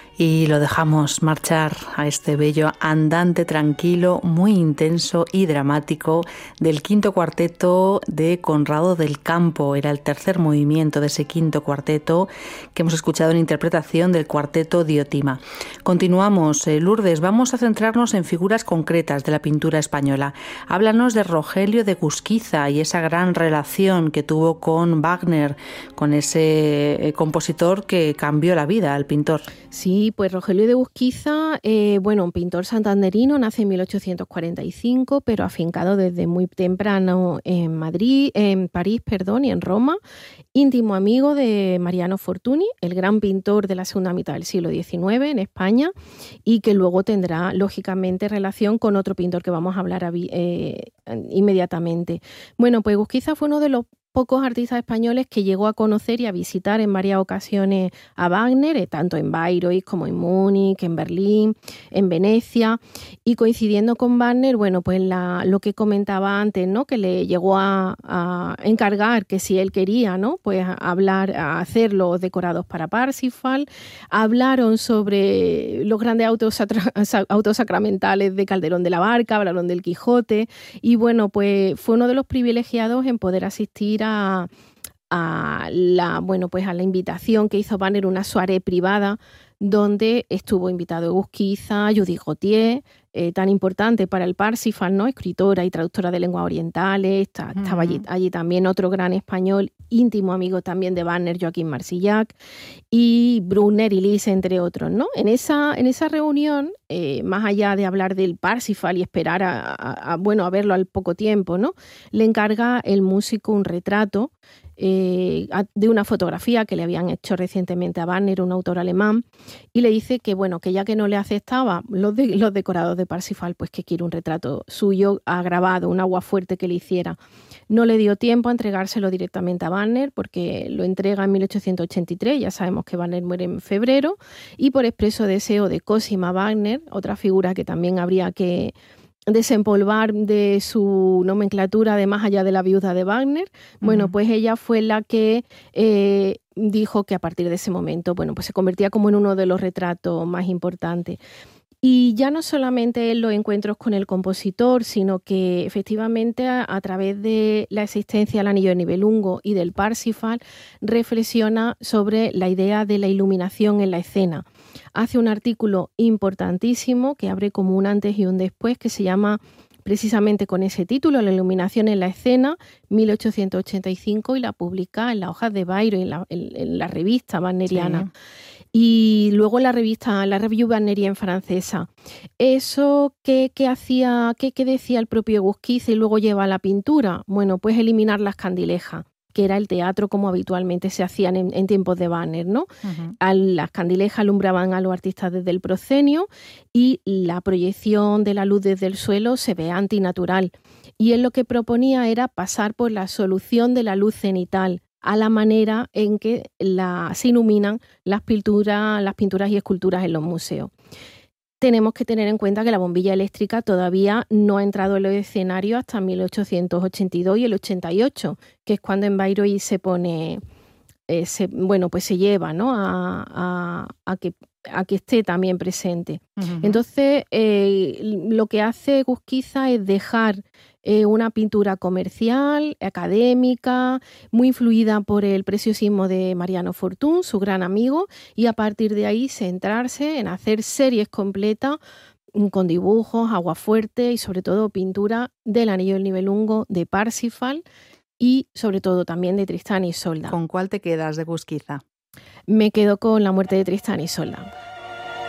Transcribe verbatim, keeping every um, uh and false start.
Y lo dejamos marchar a este bello andante tranquilo, muy intenso y dramático del quinto cuarteto de Conrado del Campo. Era el tercer movimiento de ese quinto cuarteto que hemos escuchado en interpretación del cuarteto Diotima. Continuamos, eh, Lourdes, vamos a centrarnos en figuras concretas de la pintura española. Háblanos de Rogelio de Gusquiza y esa gran relación que tuvo con Wagner, con ese eh, compositor que cambió la vida al pintor. Sí, pues Rogelio de Gusquiza, eh, bueno, un pintor santanderino, nace en mil ochocientos cuarenta y cinco, pero afincado desde muy temprano en Madrid, en París, perdón, y en Roma, íntimo amigo de Mariano Fortuny, el gran pintor de la segunda mitad del siglo diecinueve en España, y que luego tendrá, lógicamente, relación con otro pintor que vamos a hablar eh, inmediatamente. Bueno, pues Gusquiza fue uno de los pocos artistas españoles que llegó a conocer y a visitar en varias ocasiones a Wagner, eh, tanto en Bayreuth como en Múnich, en Berlín, en Venecia, y coincidiendo con Wagner, bueno, pues la, lo que comentaba antes, ¿no? Que le llegó a, a encargar que si él quería, ¿no? Pues a hablar, a hacer los decorados para Parsifal, hablaron sobre los grandes autos, autos sacramentales de Calderón de la Barca, hablaron del Quijote, y bueno, pues fue uno de los privilegiados en poder asistir a, a la bueno pues a la invitación que hizo Wagner, una soirée privada donde estuvo invitado Gusquiza, Judith Gautier, eh, tan importante para el Parsifal, ¿no? Escritora y traductora de lenguas orientales. Está, uh-huh. Estaba allí, allí también otro gran español, íntimo amigo también de Wagner, Joaquín Marsillac, y Brunner y Lis, entre otros, ¿no? En esa, en esa reunión, eh, más allá de hablar del Parsifal y esperar a, a, a, bueno, a verlo al poco tiempo, ¿no? Le encarga el músico un retrato eh, de una fotografía que le habían hecho recientemente a Wagner, un autor alemán, y le dice que, bueno, que ya que no le aceptaba los, de, los decorados de Parsifal, pues que quiere un retrato suyo grabado, un aguafuerte que le hiciera. No le dio tiempo a entregárselo directamente a Wagner porque lo entrega en mil ochocientos ochenta y tres, ya sabemos que Wagner muere en febrero, y por expreso deseo de Cosima Wagner, otra figura que también habría que desempolvar de su nomenclatura de más allá de la viuda de Wagner, uh-huh. Bueno, pues ella fue la que eh, dijo que a partir de ese momento, bueno, pues se convertía como en uno de los retratos más importantes. Y ya no solamente en los encuentros con el compositor, sino que efectivamente a, a través de la existencia del Anillo de Nibelungo y del Parsifal, reflexiona sobre la idea de la iluminación en la escena. Hace un artículo importantísimo que abre como un antes y un después, que se llama precisamente con ese título, La iluminación en la escena, mil ochocientos ochenta y cinco, y la publica en las hojas de Bayreuth, en la, en, en la revista wagneriana. Sí. Y luego la revista, la Revue Wagnerienne francesa. Eso que, que hacía, que, que decía el propio Gusquiza y luego lleva a la pintura, bueno, pues eliminar las candilejas, que era el teatro como habitualmente se hacían en, en tiempos de Wagner, ¿no? Uh-huh. A las candilejas alumbraban a los artistas desde el proscenio y la proyección de la luz desde el suelo se ve antinatural. Y él lo que proponía era pasar por la solución de la luz cenital, a la manera en que la, se iluminan las pinturas, las pinturas y esculturas en los museos. Tenemos que tener en cuenta que la bombilla eléctrica todavía no ha entrado en los escenarios hasta mil ochocientos ochenta y dos y el ochenta y ocho, que es cuando en Bayreuth se pone, eh, se, bueno, pues se lleva, ¿no? a, a, a, que, a que esté también presente. Uh-huh. Entonces, eh, lo que hace Gusquiza es dejar Eh, una pintura comercial, académica, muy influida por el preciosismo de Mariano Fortuny, su gran amigo, y a partir de ahí centrarse en hacer series completas con dibujos, aguafuerte y sobre todo pintura del Anillo del Nibelungo, de Parsifal y sobre todo también de Tristán y Isolda. ¿Con cuál te quedas de Gusquiza? Me quedo con La muerte de Tristán y Isolda.